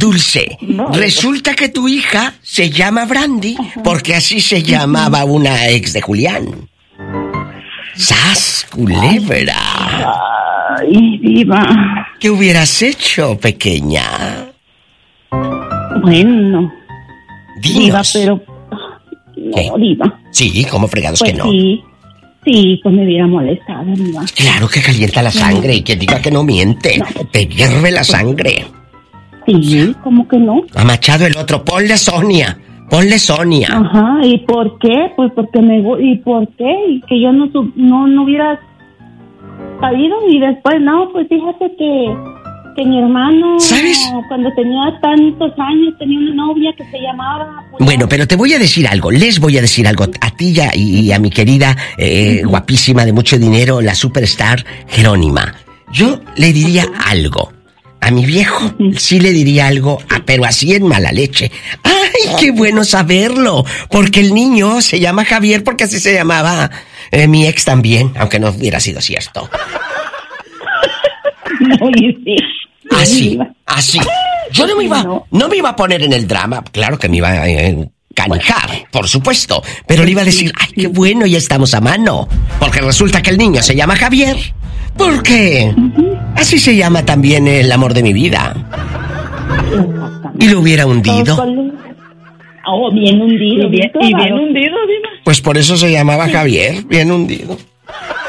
Dulce, No, resulta que tu hija se llama Brandy porque así se llamaba una ex de Julián. ¡Sas, culebra! Ay, diva. ¿Qué hubieras hecho, pequeña? Bueno, diva, Dinos. pero... ¿Qué? No, diva. Sí, ¿cómo fregados Pues que no? sí, pues me hubiera molestado, diva. Claro que calienta la sangre y quien diga que no miente. Te hierve la sangre. Sí, ¿cómo que no? A Machado el otro, ponle Sonia. Ajá, ¿y por qué? Pues porque ¿y por qué? Y que yo no hubiera sabido y después, no, pues fíjate que mi hermano, ¿sabes? Cuando tenía tantos años, tenía una novia que se llamaba... Bueno, pero te voy a decir algo, les voy a decir algo a ti y a mi querida, guapísima, de mucho dinero, la superstar Jerónima. Yo le diría algo. A mi viejo sí le diría algo, pero así en mala leche. ¡Ay, qué bueno saberlo! Porque el niño se llama Javier porque así se llamaba mi ex también, aunque no hubiera sido cierto. No, y sí. Así. Yo no me iba a poner en el drama. Claro que me iba a canijar, por supuesto. Pero le iba a decir, ¡ay, qué bueno, ya estamos a mano! Porque resulta que el niño se llama Javier. ¿Por qué? Así se llama también el amor de mi vida. ¿Y lo hubiera hundido? Oh, bien hundido. Bien hundido, Diva. Pues por eso se llamaba Javier, bien hundido.